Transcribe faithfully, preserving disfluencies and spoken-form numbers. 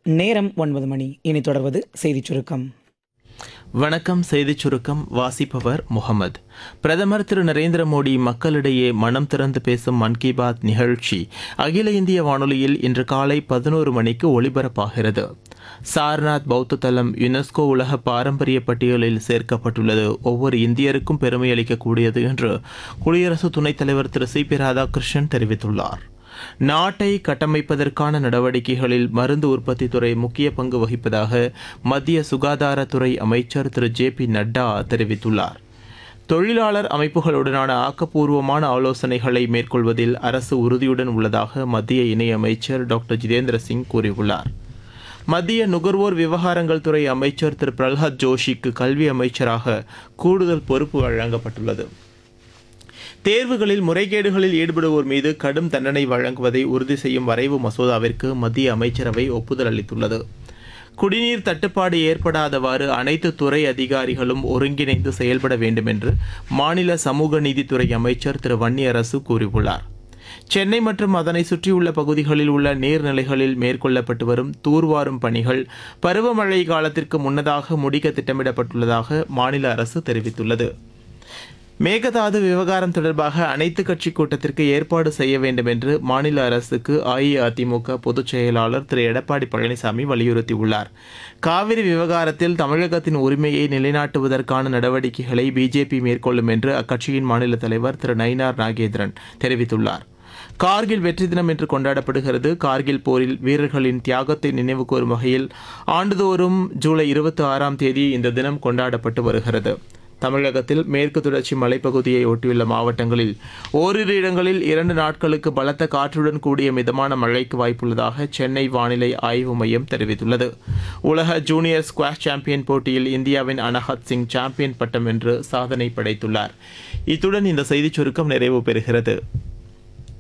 நேரம் ஒன்பது மணி. இனி தொடர்வது செய்திச் சுருக்கம். வணக்கம். செய்திச் சுருக்கம் வாசிப்பவர் முகமது. பிரதமர் திரு நரேந்திர மோடி மக்களிடையே மனம் திறந்து பேசும் மன் கி பாத் நிகழ்ச்சி அகில இந்திய வானொலியில் இன்று காலை பதினோரு மணிக்கு ஒலிபரப்பாகிறது. சாரநாத் பௌத்த தலம் யுனெஸ்கோ உலக பாரம்பரிய பட்டியலில் சேர்க்கப்பட்டுள்ளது. ஒவ்வொரு இந்தியருக்கும் பெருமை அளிக்கக்கூடியது என்று குடியரசு துணைத் தலைவர் திரு சி பி ராதாகிருஷ்ணன் தெரிவித்துள்ளார். நாட்டை கட்டமைப்பதற்கான நடவடிக்கைகளில் மருந்து உற்பத்தி துறை முக்கிய பங்கு வகிப்பதாக மத்திய சுகாதாரத்துறை அமைச்சர் திரு ஜே பி நட்டா தெரிவித்துள்ளார். தொழிலாளர் அமைப்புகளுடனான ஆக்கப்பூர்வமான ஆலோசனைகளை மேற்கொள்வதில் அரசு உறுதியுடன் உள்ளதாக மத்திய இணையமைச்சர் டாக்டர் ஜிதேந்திர சிங் கூறியுள்ளார். மத்திய நுகர்வோர் விவகாரங்கள் துறை அமைச்சர் திரு பிரல்ஹாத் ஜோஷிக்கு கல்வி அமைச்சராக கூடுதல் பொறுப்பு வழங்கப்பட்டுள்ளது. தேர்வுகளில் முறைகேடுகளில் ஈடுபடுவோர் மீது கடும் தண்டனை வழங்குவதை உறுதி செய்யும் வரைவு மசோதாவிற்கு மத்திய அமைச்சரவை ஒப்புதல் அளித்துள்ளது. குடிநீர் தட்டுப்பாடு ஏற்படாதவாறு அனைத்து துறை அதிகாரிகளும் ஒருங்கிணைந்து செயல்பட வேண்டும் என்று மாநில சமூக நீதித்துறை அமைச்சர் திரு வன்னியரசு கூறியுள்ளார். சென்னை மற்றும் அதனை சுற்றியுள்ள பகுதிகளில் உள்ள நீர்நிலைகளில் மேற்கொள்ளப்பட்டு வரும் தூர்வாரும் பணிகள் பருவமழை காலத்திற்கு முன்னதாக முடிக்க திட்டமிடப்பட்டுள்ளதாக மாநில அரசு தெரிவித்துள்ளது. மேகதாது விவகாரம் தொடர்பாக அனைத்து கட்சி கூட்டத்திற்கு ஏற்பாடு செய்ய வேண்டும் என்று மாநில அரசுக்கு அஇஅதிமுக பொதுச் செயலாளர் திரு எடப்பாடி பழனிசாமி வலியுறுத்தியுள்ளார். காவிரி விவகாரத்தில் தமிழகத்தின் உரிமையை நிலைநாட்டுவதற்கான நடவடிக்கைகளை பிஜேபி மேற்கொள்ளும் என்று அக்கட்சியின் மாநில தலைவர் திரு நயினார் நாகேந்திரன் தெரிவித்துள்ளார். கார்கில் வெற்றி தினம் என்று கொண்டாடப்படுகிறது. கார்கில் போரில் வீரர்களின் தியாகத்தை நினைவு கூறும் வகையில் ஆண்டுதோறும் ஜூலை இருபத்தி ஆறாம் தேதி இந்த தினம் கொண்டாடப்பட்டு வருகிறது. தமிழகத்தில் மேற்கு தொடர்ச்சி மலைப்பகுதியை ஒட்டியுள்ள மாவட்டங்களில் ஓரிரு இடங்களில் இரண்டு நாட்களுக்கு பலத்த காற்றுடன் கூடிய மிதமான மழைக்கு வாய்ப்புள்ளதாக சென்னை வானிலை ஆய்வு மையம் தெரிவித்துள்ளது. உலக ஜூனியர் ஸ்குவாஷ் சாம்பியன் போட்டியில் இந்தியாவின் அனஹத் சிங் சாம்பியன் பட்டம் வென்று சாதனை படைத்துள்ளார். இத்துடன் இந்த செய்திச் சுருக்கம் நிறைவு பெறுகிறது.